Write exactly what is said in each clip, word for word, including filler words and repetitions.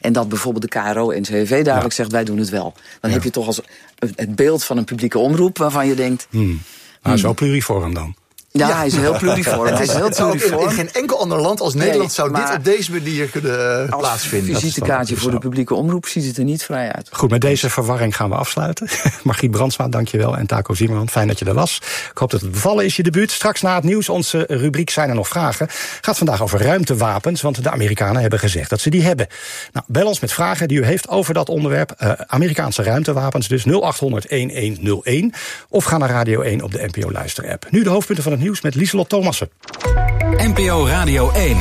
En dat bijvoorbeeld de K R O en C V duidelijk ja. zegt, wij doen het wel. Dan ja. heb je toch als het beeld van een publieke omroep waarvan je denkt... Hmm. Maar hmm. zo pluriform dan. Ja, ja, hij is heel pluriform. Hij is heel pluriform. In, in geen enkel ander land als Nederland nee, zou dit op deze manier kunnen plaatsvinden. Als visitekaartje voor de publieke omroep ziet het er niet vrij uit. Goed, met deze verwarring gaan we afsluiten. Margriet Brandsma, dankjewel. En Taco Zimmerman, fijn dat je er was. Ik hoop dat het bevallen is, je debuut. Straks na het nieuws, onze rubriek Zijn er nog vragen? Gaat vandaag over ruimtewapens, want de Amerikanen hebben gezegd dat ze die hebben. Nou, bel ons met vragen die u heeft over dat onderwerp. Uh, Amerikaanse ruimtewapens, dus nul acht honderd elf nul één. Of ga naar Radio één op de N P O Luister-app. Nu de hoofdpunten van het nieuws met Lieselot Thomassen. N P O Radio één.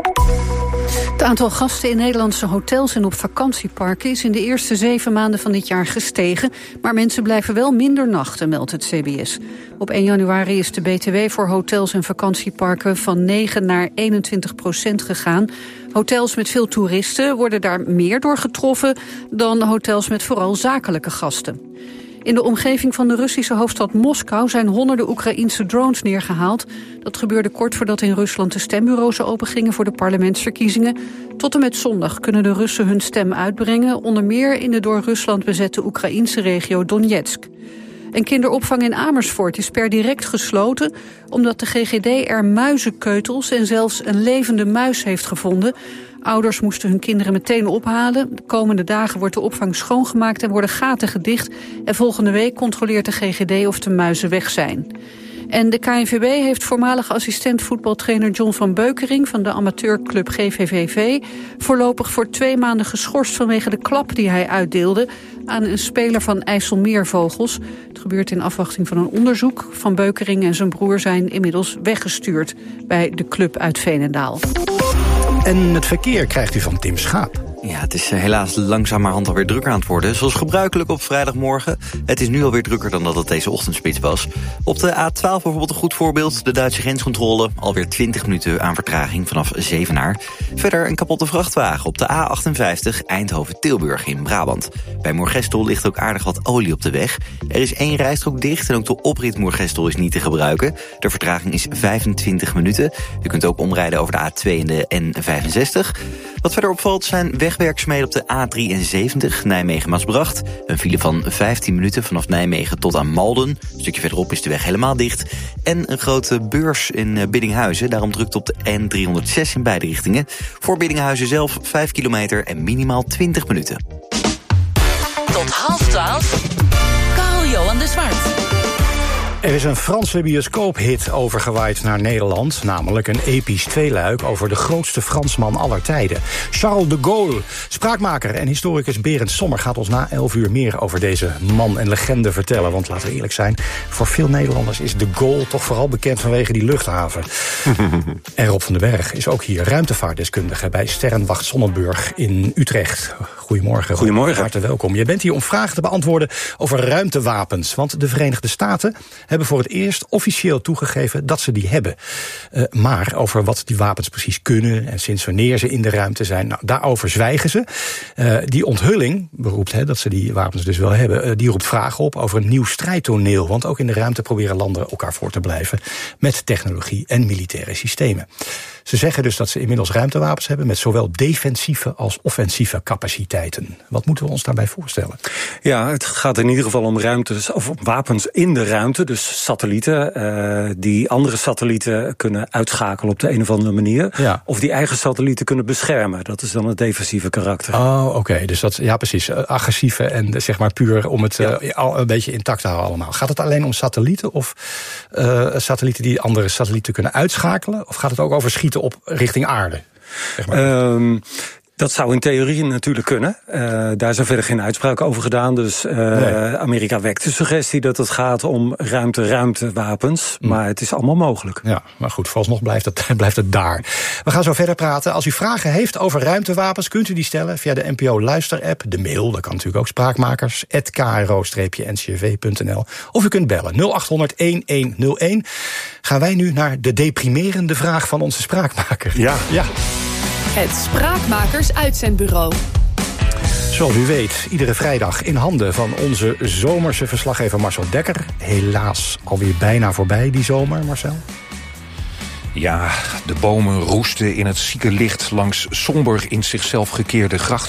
Het aantal gasten in Nederlandse hotels en op vakantieparken is in de eerste zeven maanden van dit jaar gestegen, maar mensen blijven wel minder nachten, meldt het C B S. Op één januari is de B T W voor hotels en vakantieparken van negen naar eenentwintig procent gegaan. Hotels met veel toeristen worden daar meer door getroffen dan hotels met vooral zakelijke gasten. In de omgeving van de Russische hoofdstad Moskou zijn honderden Oekraïense drones neergehaald. Dat gebeurde kort voordat in Rusland de stembureaus opengingen voor de parlementsverkiezingen. Tot en met zondag kunnen de Russen hun stem uitbrengen, onder meer in de door Rusland bezette Oekraïense regio Donetsk. Een kinderopvang in Amersfoort is per direct gesloten, omdat de G G D er muizenkeutels en zelfs een levende muis heeft gevonden. Ouders moesten hun kinderen meteen ophalen. De komende dagen wordt de opvang schoongemaakt en worden gaten gedicht. En volgende week controleert de G G D of de muizen weg zijn. En de K N V B heeft voormalig assistent voetbaltrainer John van Beukering van de amateurclub G V V V voorlopig voor twee maanden geschorst vanwege de klap die hij uitdeelde aan een speler van IJsselmeervogels. Het gebeurt in afwachting van een onderzoek. Van Beukering en zijn broer zijn inmiddels weggestuurd bij de club uit Veenendaal. En het verkeer krijgt u van Tim Schaap. Ja, het is helaas langzamerhand alweer drukker aan het worden. Zoals gebruikelijk op vrijdagmorgen. Het is nu alweer drukker dan dat het deze ochtendspits was. Op de A twaalf bijvoorbeeld een goed voorbeeld. De Duitse grenscontrole. Alweer twintig minuten aan vertraging vanaf Zevenaar. Verder een kapotte vrachtwagen op de A achtenvijftig Eindhoven-Tilburg in Brabant. Bij Moergestel ligt ook aardig wat olie op de weg. Er is één rijstrook dicht en ook de oprit Moergestel is niet te gebruiken. De vertraging is vijfentwintig minuten. U kunt ook omrijden over de A twee en de N vijfenzestig. Wat verder opvalt zijn wegwerkzaamheden op de A drieënzeventig Nijmegen-Maasbracht. Een file van vijftien minuten vanaf Nijmegen tot aan Malden. Een stukje verderop is de weg helemaal dicht. En een grote beurs in Biddinghuizen. Daarom drukt op de N driehonderdzes in beide richtingen. Voor Biddinghuizen zelf vijf kilometer en minimaal twintig minuten. Tot half twaalf. Carl-Johan de Zwart. Er is een Franse bioscoophit overgewaaid naar Nederland. Namelijk een episch tweeluik over de grootste Fransman aller tijden. Charles de Gaulle. Spraakmaker en historicus Berend Sommer gaat ons na elf uur meer over deze man en legende vertellen. Want laten we eerlijk zijn, voor veel Nederlanders is de Gaulle toch vooral bekend vanwege die luchthaven. En Rob van den Berg is ook hier ruimtevaartdeskundige bij Sterrenwacht Sonnenburg in Utrecht. Goedemorgen. Goedemorgen. Hartelijk welkom. Je bent hier om vragen te beantwoorden over ruimtewapens. Want de Verenigde Staten hebben voor het eerst officieel toegegeven dat ze die hebben. Uh, maar over wat die wapens precies kunnen en sinds wanneer ze in de ruimte zijn, nou, daarover zwijgen ze. Uh, die onthulling beroept, hè, dat ze die wapens dus wel hebben, uh, die roept vragen op over een nieuw strijdtoneel. Want ook in de ruimte proberen landen elkaar voor te blijven met technologie en militaire systemen. Ze zeggen dus dat ze inmiddels ruimtewapens hebben met zowel defensieve als offensieve capaciteiten. Wat moeten we ons daarbij voorstellen? Ja, het gaat in ieder geval om ruimtes, of wapens in de ruimte, dus satellieten, uh, die andere satellieten kunnen uitschakelen op de een of andere manier. Ja. Of die eigen satellieten kunnen beschermen. Dat is dan het defensieve karakter. Oh, oké. Okay. Dus dat, ja precies, agressieve en zeg maar puur om het ja. uh, al een beetje intact te houden allemaal. Gaat het alleen om satellieten of uh, satellieten die andere satellieten kunnen uitschakelen? Of gaat het ook over schieten op richting aarde? Zeg maar. Um, Dat zou in theorie natuurlijk kunnen. Uh, daar zijn verder geen uitspraken over gedaan. Dus uh, nee. Amerika wekt de suggestie dat het gaat om ruimte-ruimtewapens. Mm. Maar het is allemaal mogelijk. Ja, maar goed, vooralsnog blijft het, blijft het daar. We gaan zo verder praten. Als u vragen heeft over ruimtewapens, kunt u die stellen via de N P O Luister-app. De mail, dat kan natuurlijk ook spraakmakers, at k r o n c r v punt n l. Of u kunt bellen, nul acht honderd elf nul één. Gaan wij nu naar de deprimerende vraag van onze spraakmaker. Ja. Ja. Het Spraakmakers Uitzendbureau. Zoals u weet, iedere vrijdag in handen van onze zomerse verslaggever Marcel Dekker. Helaas alweer bijna voorbij die zomer, Marcel. Ja, de bomen roesten in het zieke licht langs somber in zichzelf gekeerde grachten.